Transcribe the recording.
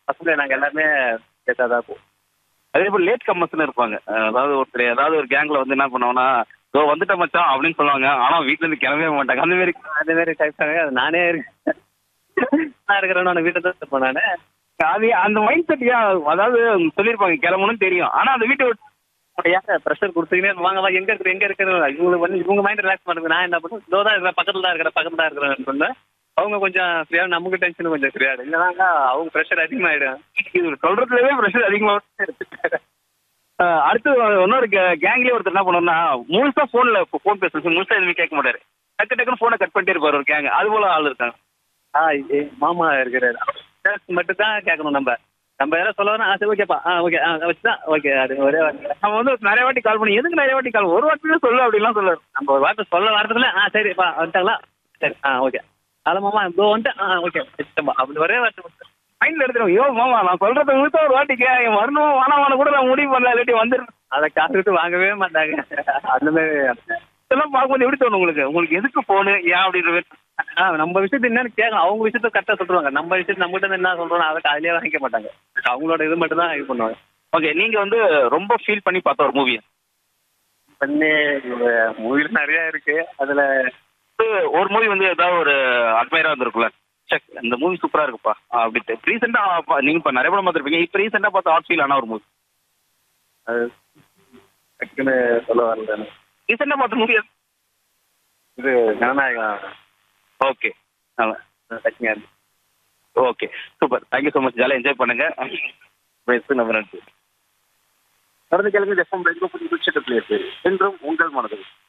பசங்க நாங்க எல்லாருமே சேர்த்தா தான் போவோம். அதே போல லேட் கம்மர்ஸ்னு இருப்பாங்க. அதாவது ஒருத்தர் ஏதாவது ஒரு கேங்ல வந்து என்ன பண்ணுவாங்கன்னா, "இதோ வந்துட்டேன் மச்சான்" அப்படின்னு சொல்லுவாங்க. ஆனா வீட்ல இருந்து கிளம்பவே மாட்டாங்க. அந்த மாரி அந்த மாதிரி டைப் தாங்க. அது நானே நான் இருக்கிறேன்னு நான் வீட்டை தான் இருப்பேன் நானு. அது அந்த மைண்ட் செட் அதாவது சொல்லியிருப்பாங்க கிளம்பணும்னு தெரியும். ஆனா அந்த வீட்டை விட்டு ஏன் ப்ரெஷர் கொடுத்துக்கினே வாங்க வா எங்க இருக்கிற எங்க இருக்கிற இவங்களுக்கு வந்து இவங்க மைண்ட் ரிலாக்ஸ் பண்ணுங்க. நான் என்ன பண்ணுவேன், இதோ தான் இருக்கிறேன், பக்கத்துல தான் இருக்கிறேன்னு சொன்னேன். அவங்க கொஞ்சம் ஃப்ரீயா, நமக்கு டென்ஷன் கொஞ்சம் ஃப்ரீயா இருக்கு. இல்லைனாக்கா அவங்க ப்ரெஷர் அதிகமாயிடும். இது சொல்றதுலயே பிரஷர் அதிகமா இருக்கு. அடுத்து இன்னொரு கேங்லயே ஒருத்தர் என்ன பண்ணுவாருன்னா, முழுசா ஃபோன் பேசுறது முழுசா எதுவுமே கேட்க மாட்டாரு. டக்கு டக்குன்னு ஃபோனை கட் பண்ணிட்டே இருப்பாரு ஒரு கேங். அது போல ஆள் இருக்காங்க. மாமா இருக்கிறாரு மட்டும் தான் கேட்கணும். நம்ம எதாவது சொல்ல சரி ஓகேப்பா ஓகே வச்சுதான் ஓகே. அது ஒரே வார்த்தை. நம்ம வந்து நிறைய வாட்டி கால் பண்ணி எதுக்கு நிறைய வாட்டி கால் ஒரு வாட்டி சொல்லு அப்படின்லாம் சொல்லுவாரு. நம்ம ஒரு வார்த்தை சொல்ல வார்த்தைல சரிப்பா வந்துட்டாங்களா, சரி ஓகே. அது மாமா இதோ வந்துட்டு ஓகே வச்சுட்டேன்பா அப்படி ஒரே வார்த்தை மட்டும். மைண்ட்ல எடுத்துரும். ஐயோ மாமா நான் சொல்றத முழுசா ஒரு வாட்டி வரணும் வானவான கூட நான் முடிவு பண்ணல இல்லாட்டி வந்துடும். அதை காசு விட்டு வாங்கவே மாட்டாங்க. அந்த மாதிரி இதெல்லாம் பார்க்கும்போது எப்படி தோணும் உங்களுக்கு எதுக்கு போனு ஏன் அப்படின்ற நம்ம விஷயத்த என்னன்னு கேட்கணும். அவங்க விஷயத்த கரெக்டாக சொல்லுவாங்க. நம்ம விஷயத்த நம்மகிட்ட என்ன சொல்றோம் அதை அதிலேயே வாங்கிக்க மாட்டாங்க. அவங்களோட இது மட்டும் தான் இது பண்ணுவாங்க. ஓகே, நீங்க வந்து ரொம்ப ஃபீல் பண்ணி பார்த்த ஒரு மூவி பண்ணி மூவில நிறைய இருக்கு. அதுல ஒரு மூவி வந்து ஏதாவது ஒரு அட்மைரா இருந்திருக்குல்ல, செக் இந்த மூவி சூப்பரா இருக்குப்பா அப்படின்ட்டு ரீசெண்டா நீங்க இப்ப நிறைய படம் பார்த்துருப்பீங்க. இப்ப ரீசெண்டா பார்த்து ஹாட் ஃபீல் ஆன ஒரு மூவி அது டக்குன்னு சொல்ல வரல. ரீசெண்டா பார்த்த மூவி இது ஜனநாயகம். Okay டக்குங்க. Okay super. Thank you so much. ஜாலியாக என்ஜாய் பண்ணுங்க. நம்ம நன்றி. தொடர்ந்து கேளுங்க. ஜெஃபம் ரெண்டு பிடிச்ச பிளேஸ் என்றும் உங்கள் மனதில்.